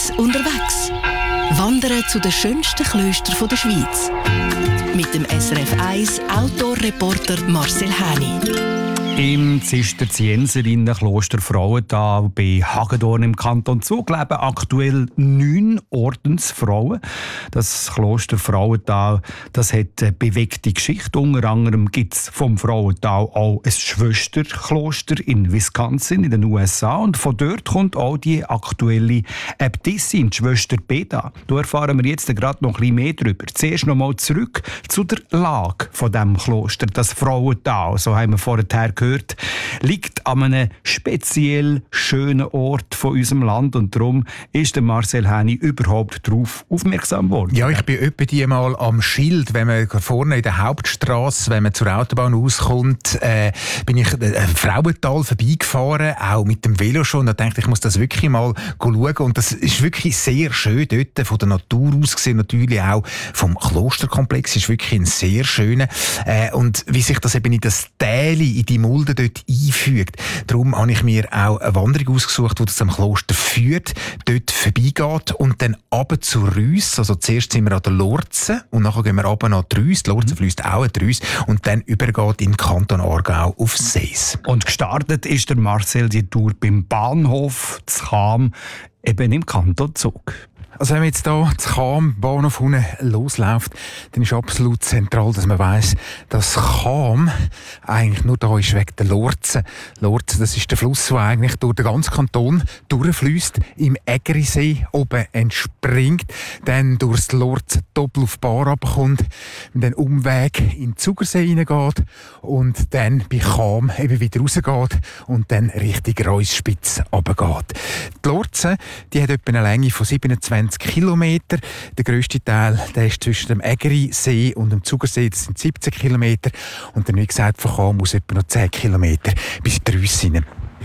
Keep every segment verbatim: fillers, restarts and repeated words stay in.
Unterwegs. Wandern zu den schönsten Klöstern der Schweiz. Mit dem S R F eins Outdoor-Reporter Marcel Häni. Im Zisterzienserinnenkloster Frauental bei Hagedorn im Kanton Zug leben aktuell neun Ordensfrauen. Das Kloster Frauental, das hat eine bewegte Geschichte. Unter anderem gibt es vom Frauental auch ein Schwesterkloster in Wisconsin in den U S A. Und von dort kommt auch die aktuelle Äbtissin, die Schwester Beda. Da erfahren wir jetzt gerade noch ein bisschen mehr darüber. Zuerst noch mal zurück zu der Lage von diesem Kloster. Das Frauental, so haben wir vorher gehört, liegt an einem speziell schönen Ort von unserem Land und darum ist der Marcel Häni überhaupt darauf aufmerksam geworden. Ja, ich bin etwa die mal am Schild, wenn man vorne in der Hauptstrasse, wenn man zur Autobahn rauskommt, äh, bin ich äh, Frauental vorbeigefahren, auch mit dem Velo schon. Da dachte ich, ich muss das wirklich mal schauen und das ist wirklich sehr schön dort, von der Natur aus gesehen, natürlich auch vom Klosterkomplex, ist wirklich ein sehr schöner äh, und wie sich das eben in das Täli, in die Mulde dort einfügt. Darum habe ich mir auch eine Wanderung ausgesucht, die das am Kloster führt, dort vorbeigeht und dann runter zu Rüss. Also zuerst sind wir an der Lorze und nachher gehen wir runter nach die Rüss. Die Lorze fließt auch an die Rüss und dann übergeht in den Kanton Aargau auf Sees. Und gestartet ist der Marcel die Tour beim Bahnhof zu Cham, eben im Kanton Zug. Also wenn man jetzt hier zu Cham, Bahnhof unten losläuft, dann ist absolut zentral, dass man weiss, dass Cham eigentlich nur da ist wegen der Lorze. Lorze, das ist der Fluss, der eigentlich durch den ganzen Kanton durchfliesst, im Ägerisee oben entspringt, dann durch das Lorze doppelt auf die Bar runterkommt, den Umweg in den Zugersee hineingeht und dann bei Cham eben wieder rausgeht und dann Richtung Reusspitz runtergeht. Die Lorze, die hat etwa eine Länge von siebenundzwanzig Kilometer. Der grösste Teil der ist zwischen dem Ägerisee und dem Zugersee, das sind siebzehn Kilometer. Und dann, wie gesagt, von Cham aus etwa noch zehn Kilometer bis in die Rüss hinein.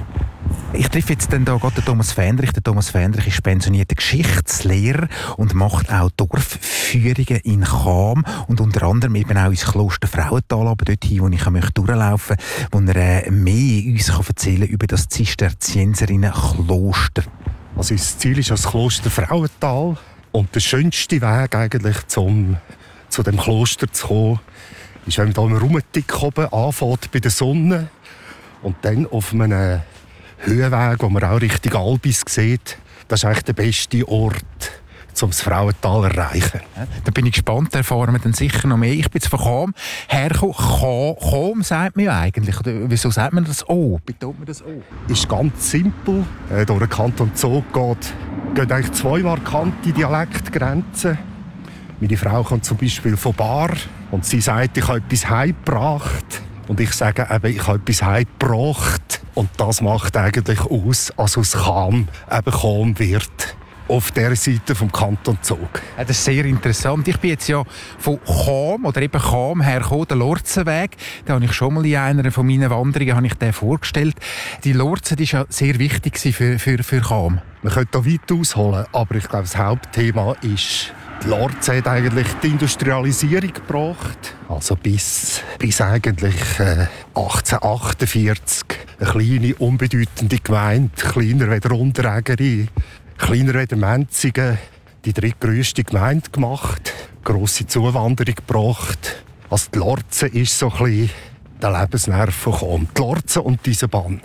Ich treffe jetzt dann da gerade den Thomas Fähnrich. Der Thomas Fähnrich ist pensionierter Geschichtslehrer und macht auch Dorfführungen in Cham und unter anderem eben auch ins Kloster Frauental, aber dort hin, wo ich möchte durchlaufen möchte, wo er äh, mehr uns kann erzählen kann über das Zisterzienserinnenkloster. Also unser Ziel ist das Kloster Frauental und der schönste Weg eigentlich, um zu dem Kloster zu kommen, ist, wenn man hier im Rumentick oben anfängt bei der Sonne und dann auf einem Höhenweg, wo man auch Richtung Albis sieht. Das ist eigentlich der beste Ort, um das Frauental zu erreichen. Ja, da bin ich gespannt, da erfahren wir dann sicher noch mehr. Ich bin jetzt von Cham hergekommen. Cham sagt man ja eigentlich. Oder wieso sagt man das O? Betont man das O? Ist ganz simpel. Äh, durch den Kanton Zug geht, gehen eigentlich zwei markante Dialektgrenzen. Meine Frau kommt zum Beispiel von Bar und sie sagt, ich habe etwas heimgebracht. Und ich sage eben, ich habe etwas heimgebracht. Und das macht eigentlich aus, als aus Cham eben Cham wird. Auf der Seite vom Kanton Zug. Ja, das ist sehr interessant. Ich bin jetzt ja von Cham oder eben Cham hergekommen, der Lorzenweg. Da habe ich schon mal in einer von meinen Wanderungen habe ich den vorgestellt. Die Lorze, die ist ja sehr wichtig für, für, für Cham. Man könnte da weit ausholen, aber ich glaube, das Hauptthema ist, die Lorze hat eigentlich die Industrialisierung gebracht. Also bis, bis eigentlich äh, achtzehnhundertachtundvierzig. Eine kleine, unbedeutende Gemeinde, kleiner als Unterägeri. Kleiner als Menzigen, die drittgrösste Gemeinde gemacht, grosse Zuwanderung gebracht. Also die Lorze ist so ein bisschen der Lebensnerv von Cham. Die Lorze und diese Bahn.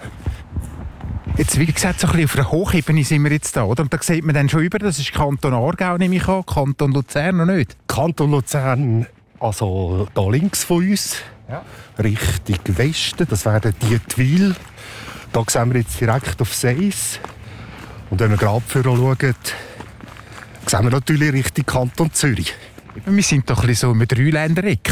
Jetzt, wie gesagt, so ein bisschen auf der Hochebene sind wir jetzt da, oder? Und da sieht man dann schon über, das ist Kanton Aargau, nehme ich an, Kanton Luzern noch nicht? Kanton Luzern, also da links von uns, ja. Richtung Westen, das wäre Dietwil. Da sehen wir jetzt direkt auf Sees. Und wenn wir gerade vorher schauen, sehen wir natürlich Richtung Kanton Zürich. Wir sind doch ein bisschen so mit Dreiländereck.